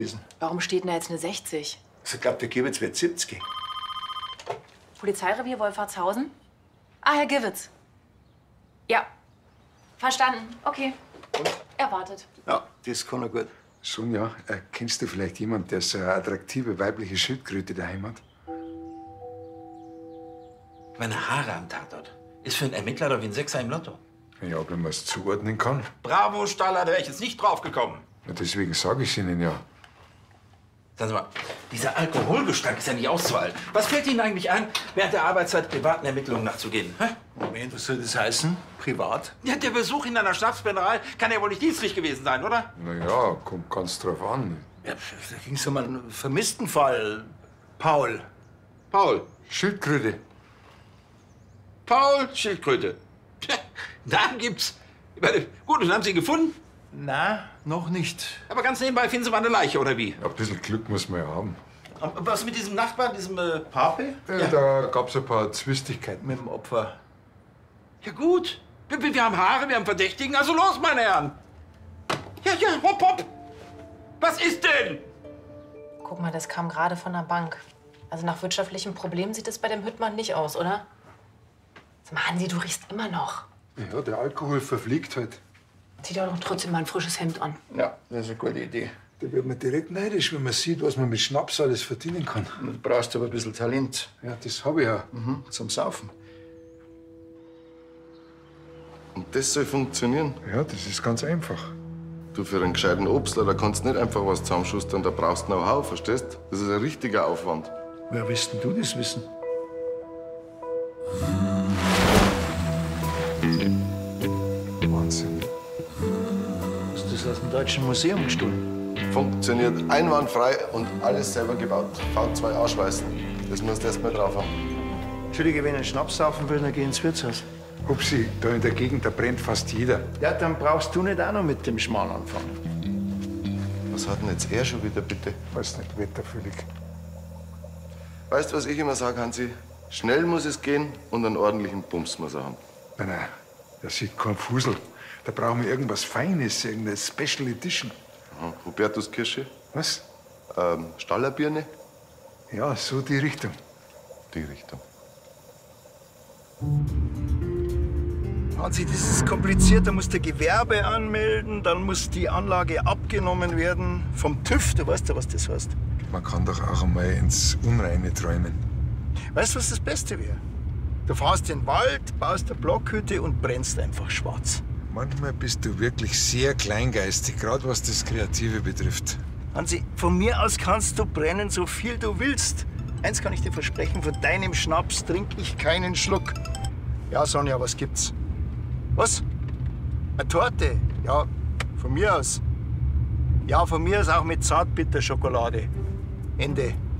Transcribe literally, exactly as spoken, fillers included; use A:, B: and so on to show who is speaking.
A: Warum steht denn da jetzt eine sechzig?
B: Also, ich glaube, der Gewitz wird siebzig.
A: Polizeirevier Wolfratshausen? Ah, Herr Gewitz. Ja. Verstanden. Okay.
B: Und?
A: Er wartet.
B: Ja, das kann er gut.
C: Sonja, äh, kennst du vielleicht jemanden, der so eine attraktive weibliche Schildkröte daheim hat?
D: Meine Haare am Tatort. Ist für einen Ermittler doch wie ein Sechser im Lotto.
C: Ja, wenn man es zuordnen kann.
D: Bravo, Staller, da wäre ich jetzt nicht drauf gekommen.
C: Ja, deswegen sage ich es Ihnen ja.
D: Sagen Sie mal, dieser Alkoholgestank ist ja nicht auszuhalten. Was fällt Ihnen eigentlich ein, während der Arbeitszeit privaten Ermittlungen nachzugehen? Hä?
B: Moment, was soll das heißen? Privat?
D: Ja, der Besuch in einer Schnapsbrennerei kann ja wohl nicht dienstlich gewesen sein, oder?
C: Na ja, kommt ganz drauf an.
B: Ja, da ging es um einen vermissten Fall. Paul.
D: Paul.
C: Schildkröte.
D: Paul Schildkröte. Tja, Namen gibt's. Ich meine, gut, und haben Sie ihn gefunden?
B: Na, noch nicht.
D: Aber ganz nebenbei finden Sie mal eine Leiche, oder wie?
C: Ein bisschen Glück muss man ja haben.
D: Und was mit diesem Nachbarn, diesem äh, Pape?
C: Ja, ja. Da gab es ein paar Zwistigkeiten.
B: Mit dem Opfer.
D: Ja gut. Wir, wir haben Haare, wir haben Verdächtigen. Also los, meine Herren. Ja, ja, hopp, hopp. Was ist denn?
A: Guck mal, das kam gerade von der Bank. Also nach wirtschaftlichen Problemen sieht es bei dem Hüttmann nicht aus, oder? Sag mal, Hansi, du riechst immer noch.
C: Ja, der Alkohol verfliegt halt.
A: Zieh doch doch trotzdem mal ein frisches Hemd an.
B: Ja, das ist eine gute Idee.
C: Da wird man direkt neidisch, wenn man sieht, was man mit Schnaps alles verdienen kann.
B: Du brauchst aber ein bisschen Talent.
C: Ja, das habe ich ja.
B: Mhm, zum Saufen.
E: Und das soll funktionieren?
C: Ja, das ist ganz einfach.
E: Du, für einen gescheiten Obstler, da kannst du nicht einfach was zusammenschustern, da brauchst du Know-how, verstehst? Das ist ein richtiger Aufwand.
B: Woher willst denn du das wissen?
C: Wahnsinn.
B: Hast du das aus dem Deutschen Museum gestohlen?
E: Funktioniert einwandfrei und alles selber gebaut. V zwei ausschweißen. Das musst du erst mal drauf haben.
B: Entschuldige, wenn ich einen Schnaps saufen will, dann geh ins Wirtshaus.
C: Upsi, da in der Gegend, da brennt fast jeder.
B: Ja, dann brauchst du nicht auch noch mit dem Schmarrn anfangen.
E: Was hat denn jetzt er schon wieder, bitte?
C: Weiß nicht, wetterfühlig.
E: Weißt du, was ich immer sage, Hansi? Schnell muss es gehen und einen ordentlichen Bums muss er haben.
C: Nein, nein, das sieht kein Fusel. Da brauchen wir irgendwas Feines, irgendeine Special Edition.
E: Aha. Hubertuskirsche,
C: Was?
E: ähm, Stallerbirne,
C: Ja, so die Richtung.
E: die Richtung.
B: Hansi, das ist kompliziert. Da musst du Gewerbe anmelden, dann muss die Anlage abgenommen werden vom TÜV. Du weißt ja, was das heißt.
C: Man kann doch auch einmal ins Unreine träumen.
B: Weißt du, was das Beste wäre? Du fährst in den Wald, baust eine Blockhütte und brennst einfach schwarz.
C: Manchmal bist du wirklich sehr kleingeistig, gerade was das Kreative betrifft.
B: Hansi, von mir aus kannst du brennen, so viel du willst. Eins kann ich dir versprechen, von deinem Schnaps trinke ich keinen Schluck. Ja, Sonja, was gibt's? Was? Eine Torte? Ja, von mir aus. Ja, von mir aus auch mit Zartbitterschokolade. Ende.